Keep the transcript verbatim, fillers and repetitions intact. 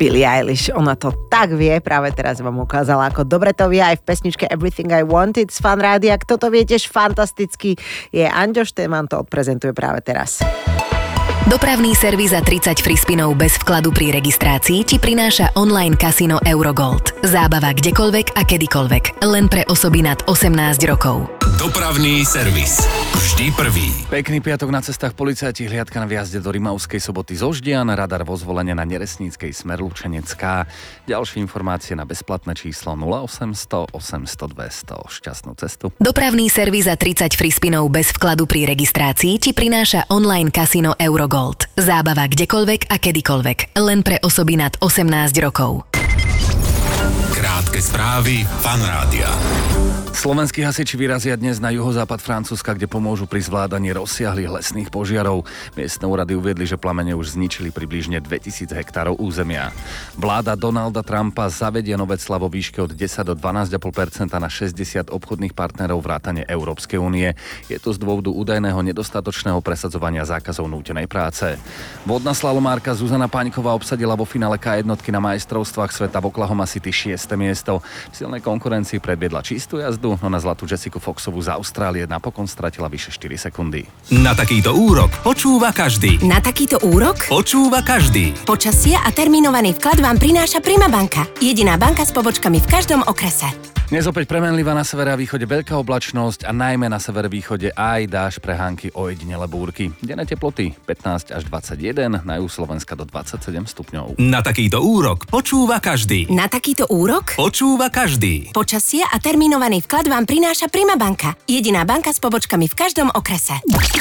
Billie Eilish. Ona to tak vie, práve teraz vám ukázala, ako dobre to vie aj v pesničke Everything I Wanted z Fan Rádia. Kto to vie tiež fantasticky, je Anďo Štéman, to odprezentuje práve teraz. Dopravný servis za tridsať free spinov bez vkladu pri registrácii ti prináša online kasino Eurogold. Zábava kdekoľvek a kedykoľvek. Len pre osoby nad osemnásť rokov. Dopravný servis. Vždy prvý. Pekný piatok na cestách, policajti, hliadka na vjazde do Rimavskej Soboty zo Ždian, radar vo Zvolene na Neresníckej smer Lučenecká. Ďalšie informácie na bezplatné číslo nula osemsto osemsto dvesto. Šťastnú cestu. Dopravný servis za tridsať free spinov bez vkladu pri registrácii ti prináša online kasino Eurogold. Zábava kdekoľvek a kedykoľvek. Len pre osoby nad osemnásť rokov. Krátke správy Fan Rádia. Slovenskí hasiči vyrazia dnes na juhozápad Francúzska, kde pomôžu pri zvládaní rozsiahlych lesných požiarov. Miestne úrady uviedli, že plamene už zničili približne dvetisíc hektárov územia. Vláda Donalda Trumpa zavedie nové clá vo výške od desať do dvanásť celá päť percenta na šesťdesiat obchodných partnerov vrátane Európskej únie. Je to z dôvodu údajného nedostatočného presadzovania zákazov nútenej práce. Vodná slalomárka Zuzana Paňková obsadila vo finále ká jednotky na majstrovstvách sveta v Oklahoma City šieste miesto. V silnej konkurencii predviedla čistú jazdu, no na zlatú Jessicu Foxovú z Austrálie napokon stratila vyše štyri sekundy. Na takýto úrok počúva každý. Na takýto úrok Počúva každý. počasie a termínovaný vklad vám prináša Prima banka. Jediná banka s pobočkami v každom okrese. Dnes opäť premenlivá na severe a východe veľká oblačnosť a najmä na severovýchode aj dážď, prehánky, ojedinele búrky. Denné teploty pätnásť až dvadsaťjeden, na juhu Slovenska do dvadsaťsedem stupňov. Na takýto úrok počúva každý. Na takýto úrok Počúva každý. počasie a termínovaný vklad vám prináša Prima banka. Jediná banka s pobočkami v každom okrese.